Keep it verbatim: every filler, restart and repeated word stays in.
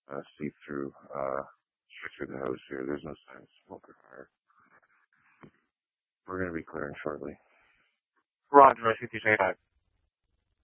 uh, see through, uh, straight through the hose here. There's no sign of smoke or fire. We're going to be clearing shortly. Roger, I see you say that.